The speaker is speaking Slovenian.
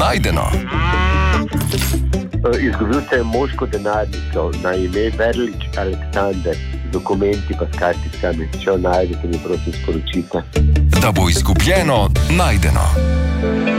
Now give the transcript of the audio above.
najdeno. Izgubil se je moško denarnico na ime Verlič Aleksandar, z dokumenti pa s karticami. Če jo najdete, mi prosim sporočite. Da bo izgubljeno najdeno.